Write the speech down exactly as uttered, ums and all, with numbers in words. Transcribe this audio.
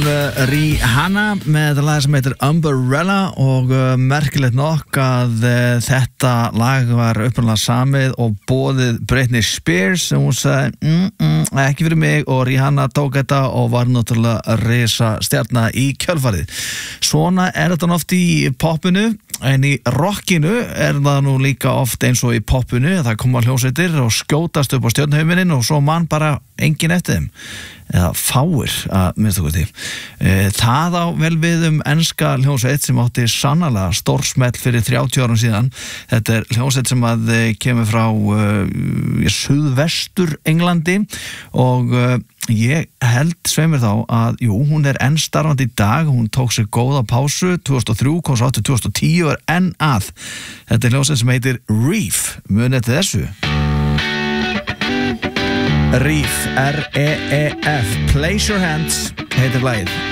uh, Rihanna með lag sem heitir Umbrella og uh, merkilegt nokk að uh, þetta lag var upprunalega samið og boðið Britney Spears sem hún sagði mm, mm, ekki fyrir mig og Rihanna tók þetta og var náttúrulega risa stjarna í kjölfarið. Svona er þetta oft í popinu en í rockinu er það nú líka oft eins og í popinu það koma hljómsveitir og skjótast upp á stjörnuhiminin og svo mann bara engin eftir þeim eða fáir að minnst okkur til. Það á vel við um enska hljómsveit sem átti sannarlega stórsmell fyrir þrjátíu árum síðan. Þetta er hljómsveit sem að kemur frá uh, suðvestur Englandi og uh, ég held sveimir þá að jú, hún er enn starfandi í dag, hún tók sér góða pásu tvö þúsund og þrjú, kom svo áttu tvö þúsund og tíu og er enn að. Þetta er hljómsveit sem heitir Reef, munið til þessu. Reef, R E E F, Place Your Hands heitir lagið.